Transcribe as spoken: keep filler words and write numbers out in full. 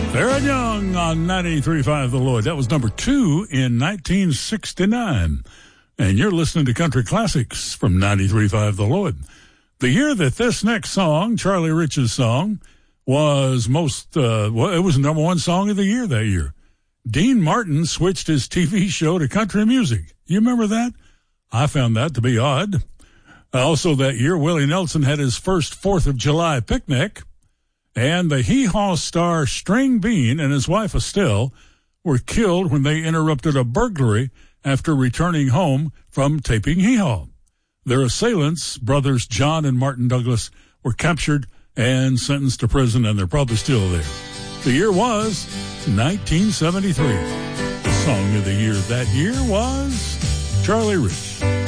Aaron Young on ninety-three point five The Lloyd. That was number two in nineteen sixty-nine. And you're listening to Country Classics from ninety-three point five The Lloyd. The year that this next song, Charlie Rich's song, was most, uh, well, it was the number one song of the year that year. Dean Martin switched his T V show to country music. You remember that? I found that to be odd. Also that year, Willie Nelson had his first fourth of July picnic. And the Hee Haw star String Bean and his wife Estelle were killed when they interrupted a burglary after returning home from taping Hee Haw. Their assailants, brothers John and Martin Douglas, were captured and sentenced to prison, and they're probably still there. The year was nineteen seventy-three. The song of the year that year was Charlie Rich.